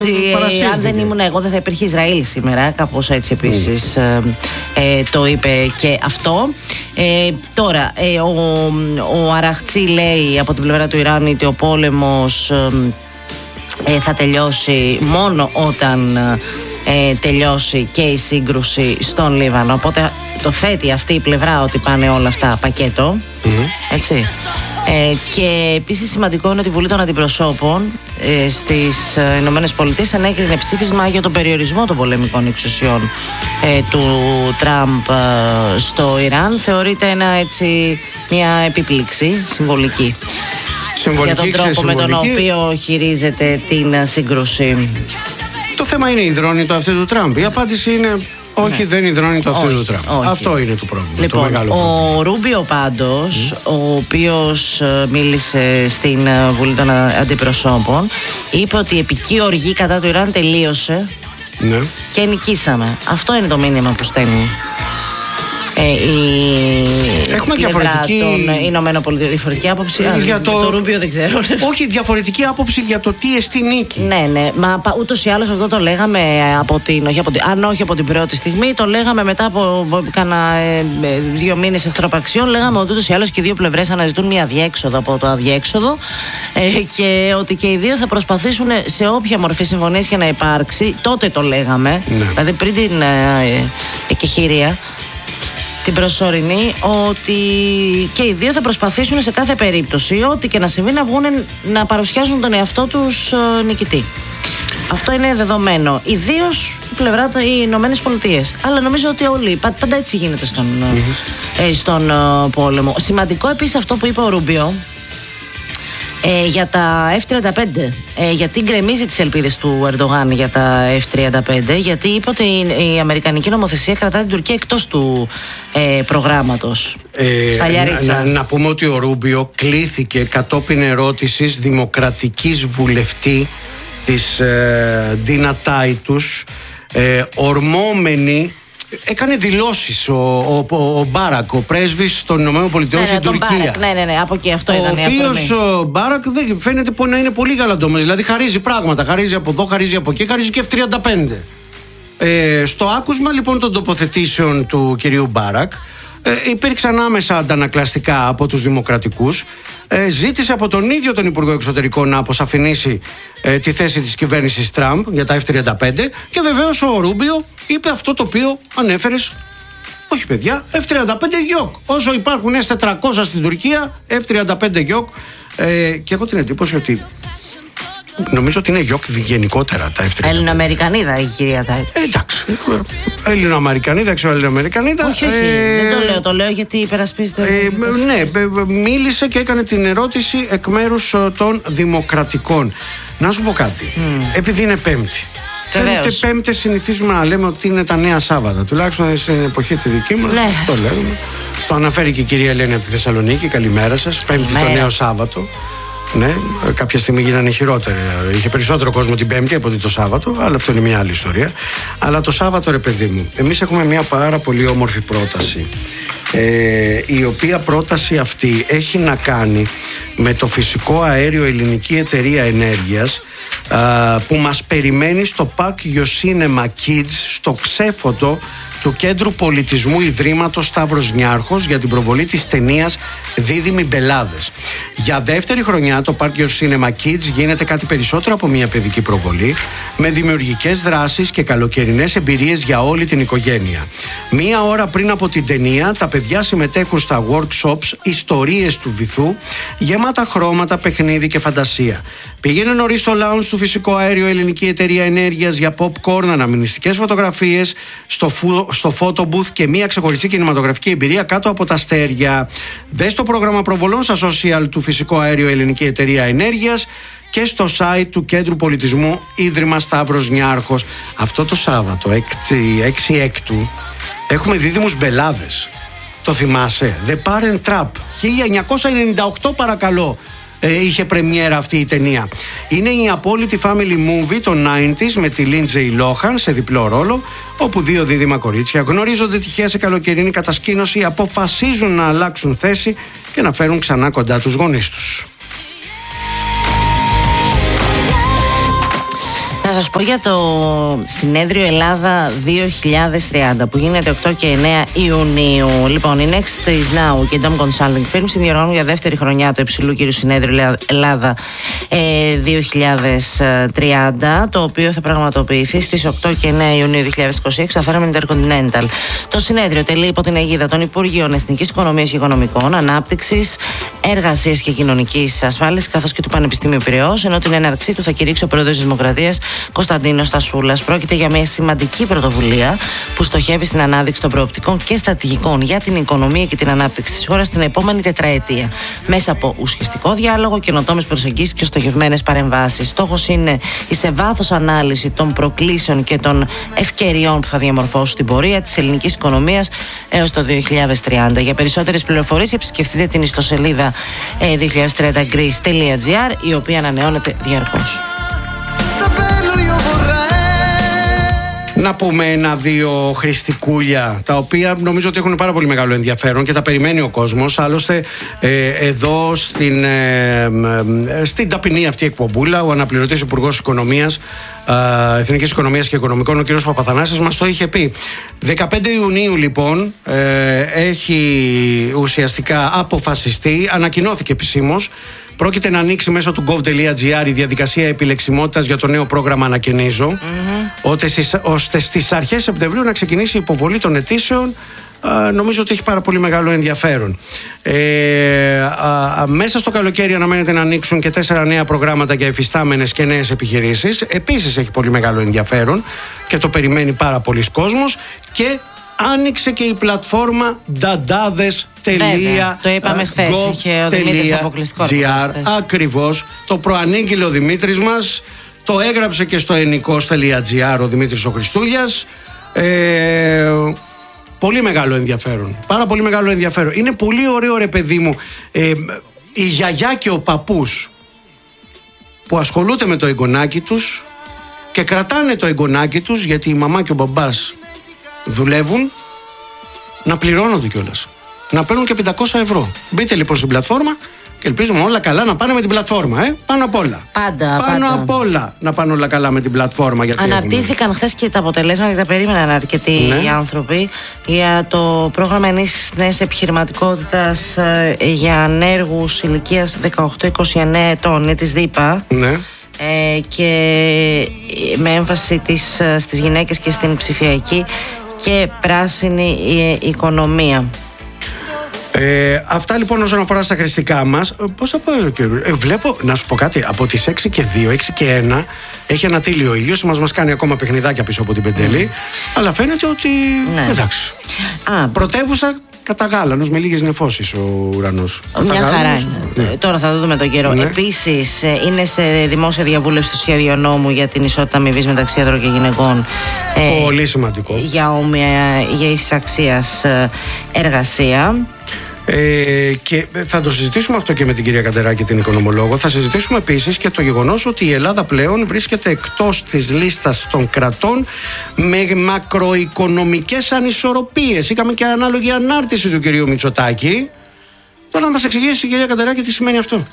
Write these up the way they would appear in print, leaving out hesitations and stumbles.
Αν δεν ήμουν εγώ, δεν θα υπήρχε Ισραήλ σήμερα. Κάπως έτσι επίσης το είπε και αυτό. Τώρα, ο Αραχτσί λέει από την πλευρά του Ιράν ότι ο πόλεμος θα τελειώσει μόνο όταν τελειώσει και η σύγκρουση στον Λίβανο. Οπότε το θέτει αυτή η πλευρά ότι πάνε όλα αυτά πακέτο. Έτσι. Και επίσης σημαντικό είναι ότι η Βουλή των Αντιπροσώπων στις Ηνωμένες Πολιτείες ανέκρινε ψήφισμα για τον περιορισμό των πολεμικών εξουσιών του Τραμπ στο Ιράν. Θεωρείται μια επίπληξη συμβολική για τον τρόπο με τον οποίο χειρίζεται την σύγκρουση. Το θέμα είναι υδρώνει το αυτί του Τραμπ. Η απάντηση είναι όχι, δεν υδρώνει το αυτί του Τραμπ. Αυτό είναι το πρόβλημα. Λοιπόν, το μεγάλο πρόβλημα. Ο Ρούμπιο πάντως, ο οποίος μίλησε στην Βουλή των Αντιπροσώπων, είπε ότι η επική οργή κατά του Ιράν τελείωσε και νικήσαμε. Αυτό είναι το μήνυμα που στέλνει Έχουμε διαφορετική των Ηνωμένων Πολιτειών. Διαφορετική άποψη για το Ρούμπιο δεν ξέρω. Όχι, διαφορετική άποψη για το τι εστί νίκη. Ναι, μα ούτως ή άλλως αυτό το λέγαμε αν όχι από την πρώτη στιγμή, το λέγαμε μετά από κάνα 2 μήνες εχθροπραξιών. Λέγαμε ότι ούτως ή άλλως και οι δύο πλευρές αναζητούν μια διέξοδο από το αδιέξοδο και ότι και οι δύο θα προσπαθήσουν σε όποια μορφή συμφωνίας και να υπάρξει. Τότε το λέγαμε, δηλαδή πριν την εκεχηρία την προσωρινή, ότι και οι δύο θα προσπαθήσουν σε κάθε περίπτωση, ό,τι και να συμβεί, να βγουν να παρουσιάζουν τον εαυτό τους νικητή. Αυτό είναι δεδομένο. Ιδίως η πλευρά των Ηνωμένες Πολιτείες. Αλλά νομίζω ότι όλοι, πάντα έτσι γίνεται στον πόλεμο. Σημαντικό επίσης αυτό που είπε ο Ρούμπιο για τα F-35, γιατί γκρεμίζει τις ελπίδες του Ερντογάν για τα F-35, γιατί είπε ότι η αμερικανική νομοθεσία κρατά την Τουρκία εκτός του προγράμματος. Να πούμε ότι ο Ρούμπιο κλήθηκε κατόπιν ερώτησης δημοκρατικής βουλευτή της Ντίνα Τάιτους, ορμόμενη. Έκανε δηλώσεις ο Μπάρακ, ο πρέσβης των Ηνωμένων Πολιτειών στην Τουρκία. Ναι, από εκεί αυτό ήταν η αφορμή. Ο οποίος ο Μπάρακ φαίνεται να είναι πολύ γαλαντόμας. Δηλαδή χαρίζει πράγματα. Χαρίζει από εδώ, χαρίζει από εκεί, χαρίζει και F-35. Στο άκουσμα λοιπόν των τοποθετήσεων του κυρίου Μπάρακ, υπήρξαν άμεσα αντανακλαστικά από τους δημοκρατικούς. Ζήτησε από τον ίδιο τον Υπουργό Εξωτερικών να αποσαφηνίσει τη θέση της κυβέρνησης Τραμπ για τα F-35 και βεβαίως ο Ρούμπιο είπε αυτό το οποίο ανέφερες. Όχι παιδιά, F-35 γιοκ. Όσο υπάρχουν S-400 στην Τουρκία, F-35 γιοκ. Και έχω την εντύπωση ότι νομίζω ότι είναι γιοκ γενικότερα τα F-35. Ελληνοαμερικανίδα η κυρία Τάιτ. Εντάξει. Ελληνοαμερικανίδα, ξέρω Ελληνοαμερικανίδα. Όχι, δεν το λέω. Το λέω γιατί υπερασπίζεται. Ναι, μίλησε και έκανε την ερώτηση εκ μέρους των δημοκρατικών. Να σου πω κάτι. Επειδή είναι Πέμπτη. Πέμπτες συνηθίζουμε να λέμε ότι είναι τα νέα Σάββατα. Τουλάχιστον στην εποχή τη δική μας. Ναι. Το λέγουμε. Το αναφέρει και η κυρία Ελένη από τη Θεσσαλονίκη. Καλημέρα σας. Πέμπτη το νέο Σάββατο. Ναι, κάποια στιγμή γίνανε χειρότερα. Είχε περισσότερο κόσμο την Πέμπτη από ότι το Σάββατο, αλλά αυτό είναι μια άλλη ιστορία. Αλλά το Σάββατο, ρε παιδί μου, εμείς έχουμε μια πάρα πολύ όμορφη πρόταση. Η οποία πρόταση αυτή έχει να κάνει με το φυσικό αέριο Ελληνική Εταιρεία Ενέργειας, που μας περιμένει στο Park Yosinema Kids, στο ξέφωτο του Κέντρου Πολιτισμού Ιδρύματος Σταύρος Νιάρχος, για την προβολή της ταινίας Δίδυμοι Μπελάδες. Για δεύτερη χρονιά το Park Yosinema Kids γίνεται κάτι περισσότερο από μια παιδική προβολή, με δημιουργικές δράσεις και καλοκαιρινές εμπειρίες για όλη την οικογένεια. Μία ώρα πριν από την ταινία, τα παιδιά συμμετέχουν στα workshops Ιστορίες του Βυθού, γεμάτα χρώματα, παιχνίδι και φαντασία. Πήγαινε νωρίς στο lounge του Φυσικό Αέριο Ελληνική Εταιρεία Ενέργειας για popcorn, αναμνηστικές φωτογραφίες, στο photo booth και μια ξεχωριστή κινηματογραφική εμπειρία κάτω από τα αστέρια. Δες το πρόγραμμα προβολών στα social του Φυσικό Αέριο Ελληνική Εταιρεία Ενέργειας και στο site του Κέντρου Πολιτισμού Ίδρυμα Σταύρος Νιάρχος. Αυτό το Σάββατο, 6 Έκτου, έχουμε Δίδυμους Μπελάδες. Το θυμάσαι? The Parent Trap. 1998 παρακαλώ. Είχε πρεμιέρα αυτή η ταινία. Είναι η απόλυτη family movie των 90s με τη Lindsay Lohan σε διπλό ρόλο, όπου δύο δίδυμα κορίτσια γνωρίζονται τυχαία σε καλοκαιρινή κατασκήνωση, αποφασίζουν να αλλάξουν θέση και να φέρουν ξανά κοντά τους γονείς τους. Να Να σας πω για το συνέδριο Ελλάδα 2030 που γίνεται 8 και 9 Ιουνίου. Λοιπόν, η Next is Now και η Dom Consulting Firm συνδιοργανώνουν για δεύτερη χρονιά το υψηλού κύριου συνέδριο Ελλάδα 2030, το οποίο θα πραγματοποιηθεί στις 8 και 9 Ιουνίου 2026 στο Φέρμεν Intercontinental. Το συνέδριο τελεί υπό την αιγίδα των Υπουργείων Εθνικής Οικονομίας και Οικονομικών, Ανάπτυξης, Εργασίας και Κοινωνικής Ασφάλισης, καθώς και του Πανεπιστημίου Πειραιώς, ενώ την έναρξή του θα κηρύξει ο Πρόεδρος της Δημοκρατίας Κωνσταντίνος Στασούλας. Πρόκειται για μια σημαντική πρωτοβουλία που στοχεύει στην ανάδειξη των προοπτικών και στρατηγικών για την οικονομία και την ανάπτυξη της χώρας την επόμενη τετραετία, μέσα από ουσιαστικό διάλογο, καινοτόμες προσεγγίσεις και στοχευμένες παρεμβάσεις. Στόχος είναι η σε βάθος ανάλυση των προκλήσεων και των ευκαιριών που θα διαμορφώσουν την πορεία της ελληνικής οικονομίας έως το 2030. Για περισσότερες πληροφορίες επισκεφτείτε την ιστοσελίδα 2030greece.gr, η οποία ανανεώνεται διαρκώς. Να πούμε ένα-δύο χριστικούλια, τα οποία νομίζω ότι έχουν πάρα πολύ μεγάλο ενδιαφέρον και τα περιμένει ο κόσμος. Άλλωστε, εδώ στην ταπεινή αυτή εκπομπούλα, ο αναπληρωτής Υπουργός Οικονομίας, Εθνικής Οικονομίας και Οικονομικών, ο κ. Παπαθανάσης, μας το είχε πει. 15 Ιουνίου λοιπόν έχει ουσιαστικά αποφασιστεί, ανακοινώθηκε επισήμως. Πρόκειται να ανοίξει μέσω του gov.gr η διαδικασία επιλεξιμότητας για το νέο πρόγραμμα Ανακαινίζω, ώστε στις αρχές Σεπτεμβρίου να ξεκινήσει η υποβολή των αιτήσεων. Νομίζω ότι έχει πάρα πολύ μεγάλο ενδιαφέρον. Μέσα στο καλοκαίρι αναμένεται να ανοίξουν και 4 νέα προγράμματα για εφιστάμενες και νέες επιχειρήσεις. Επίσης έχει πολύ μεγάλο ενδιαφέρον και το περιμένει πάρα πολλοί κόσμος. Και άνοιξε και η πλατφόρμα dadades.gr. Το είπαμε χθες, είχε ο Δημήτρης αποκλειστικό ρεπορτάζ. Ακριβώς, το προανήγγειλε ο Δημήτρης μας, το έγραψε και στο ενικός.gr ο Δημήτρης ο Χριστούγιας. Πολύ μεγάλο ενδιαφέρον, πάρα πολύ μεγάλο ενδιαφέρον. Είναι πολύ ωραίο, ρε παιδί μου, η γιαγιά και ο παππούς που ασχολούνται με το εγγονάκι τους και κρατάνε το εγγονάκι τους, γιατί η μαμά και ο μπαμπάς δουλεύουν, να πληρώνονται κιόλας, να παίρνουν και 500 ευρώ. Μπείτε λοιπόν στην πλατφόρμα και ελπίζουμε όλα καλά να πάνε με την πλατφόρμα. Πάνω απ' όλα. Πάνω απ' όλα να πάνε όλα καλά με την πλατφόρμα. Αναρτήθηκαν χθες και τα αποτελέσματα, τα περίμεναν αρκετοί οι άνθρωποι, για το πρόγραμμα ενίσχυσης νέας επιχειρηματικότητας για ανέργους ηλικίας 18-29 ετών, είναι της ΔΥΠΑ. Ναι. Και με έμφαση στις γυναίκες και στην ψηφιακή και πράσινη οικονομία. Αυτά λοιπόν όσον αφορά στα χρηστικά μας. Πώς θα πω, βλέπω, να σου πω κάτι, από τις 6 και 2, 6 και 1 έχει ανατείλει ο ήλιος, μας κάνει ακόμα παιχνιδάκια πίσω από την Πεντέλη, αλλά φαίνεται ότι εντάξει. Πρωτεύουσα κατά γάλανος, με λίγες νεφώσεις ο ουρανός. Μια χαρά είναι. Τώρα θα δούμε τον καιρό. Επίσης, είναι σε δημόσια διαβούλευση το σχέδιο νόμου για την ισότητα αμοιβής μεταξύ ανδρών και γυναικών. Πολύ σημαντικό. Για ίσης αξίας εργασία. Και θα το συζητήσουμε αυτό και με την κυρία Καντεράκη, την οικονομολόγο. Θα συζητήσουμε επίσης και το γεγονός ότι η Ελλάδα πλέον βρίσκεται εκτός της λίστας των κρατών με μακροοικονομικές ανισορροπίες. Είχαμε και ανάλογη ανάρτηση του κυρίου Μητσοτάκη. Τώρα να μας εξηγήσει η κυρία Καντεράκη τι σημαίνει αυτό.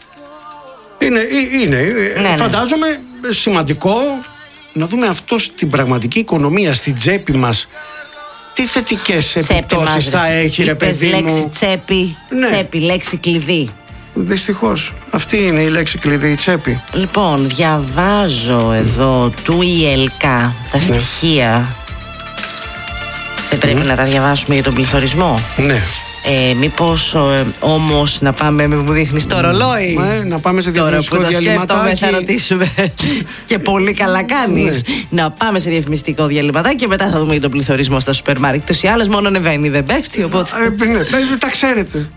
Είναι φαντάζομαι σημαντικό να δούμε αυτό στην πραγματική οικονομία, στην τσέπη μας. Τι θετικές επιπτώσεις θα έχει, ρε παιδί μου. Λέξη τσέπη, τσέπη, λέξη κλειδί. Δυστυχώς, αυτή είναι η λέξη κλειδί, η τσέπη. Λοιπόν, διαβάζω εδώ του ΙΕΛΚΑ τα στοιχεία. Δεν πρέπει να τα διαβάσουμε για τον πληθωρισμό. Ναι. Μήπως όμως να πάμε, μου δείχνεις το ρολόι. Να πάμε σε διαφημιστικό διαλυματάκι. Θα ρωτήσουμε. Και πολύ καλά κάνεις. Να πάμε σε διαφημιστικό διαλυματάκι και μετά θα δούμε για τον πληθωρισμό στα σούπερ μάρκετ. Τους ή άλλες μόνο ανεβαίνει, δεν πέφτει, οπότε. Ναι, τα ξέρετε.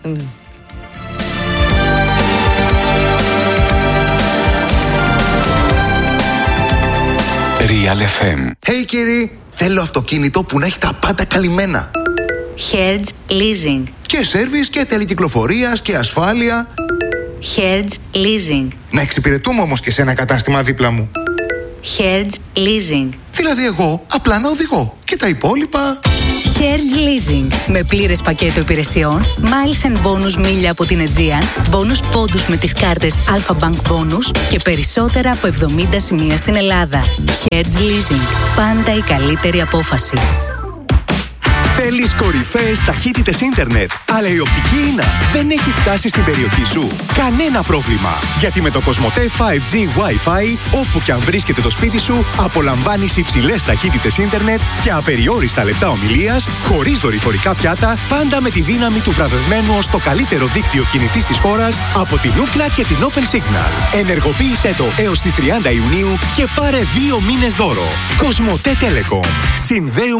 Real FM. Hey κύριοι, θέλω αυτοκίνητο που να έχει τα πάντα καλυμμένα. Hertz Leasing. Και σέρβις και τελεκυκλοφορίας και ασφάλεια. Hertz Leasing. Να εξυπηρετούμε όμως και σε ένα κατάστημα δίπλα μου. Hertz Leasing. Δηλαδή εγώ απλά να οδηγώ και τα υπόλοιπα. Hertz Leasing. Με πλήρες πακέτο υπηρεσιών, miles and bonus μίλια από την Aegean, bonus πόντους με τις κάρτες Alpha Bank Bonus και περισσότερα από 70 σημεία στην Ελλάδα. Hertz Leasing. Πάντα η καλύτερη απόφαση. Θέλεις κορυφαίες ταχύτητες ίντερνετ, αλλά η οπτική ίνα δεν έχει φτάσει στην περιοχή σου? Κανένα πρόβλημα, γιατί με το COSMOTE 5G Wi-Fi, όπου και αν βρίσκεται το σπίτι σου, απολαμβάνεις υψηλές ταχύτητες ίντερνετ και απεριόριστα λεπτά ομιλίας, χωρίς δορυφορικά πιάτα, πάντα με τη δύναμη του βραβευμένου ως το καλύτερο δίκτυο κινητής της χώρας από την Ookla και την Open Signal. Ενεργοποίησέ το έως τις 30 Ιουνίου και πάρε 2 μήνες δώρο. COSMOTE Telecom. Συνδέουμε